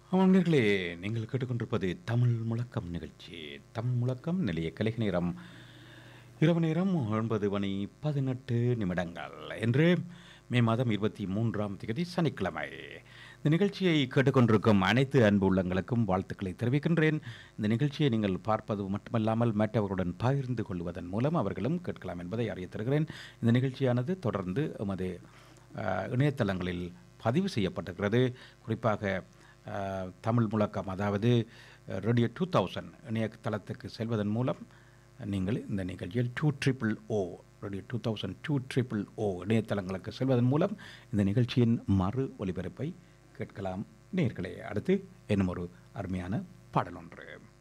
நேயர்களே, நீங்கள் கேட்டுக்கொண்டிருப்பது தமிழ் முழக்கம் நிகழ்ச்சி. தமிழ் முழக்கம் நிலைய கலைக நேரம் இரவு நேரம் 9 மணி 18 நிமிடங்கள். இன்று மே மாதம் 23ஆம் தேதி சனிக்கிழமை. இந்த நிகழ்ச்சியை கேட்டுக்கொண்டிருக்கும் அனைத்து அன்பு உள்ளங்களுக்கும் வாழ்த்துக்களை தெரிவிக்கின்றேன். இந்த நிகழ்ச்சியை நீங்கள் பார்ப்பது மட்டுமல்லாமல் மற்றவர்களுடன் பகிர்ந்து கொள்வதன் மூலம் அவர்களும் கேட்கலாம் என்பதை அறிய தருகிறேன். இந்த நிகழ்ச்சியானது தொடர்ந்து எமது இணையதளங்களில் பதிவு செய்யப்பட்டிருக்கிறது. குறிப்பாக தமிழ் முழக்கம், அதாவது ரேடியோ 2000 இணையதளத்துக்கு செல்வதன் மூலம் நீங்கள் இந்த நிகழ்ச்சியில் 200 ரேடியோ 2000 200 இணையதளங்களுக்கு செல்வதன் மூலம் இந்த நிகழ்ச்சியின் மறு ஒலிபரப்பை கேட்கலாம் நேயர்களே. அடுத்து இன்னும் ஒரு அருமையான பாடல் ஒன்று.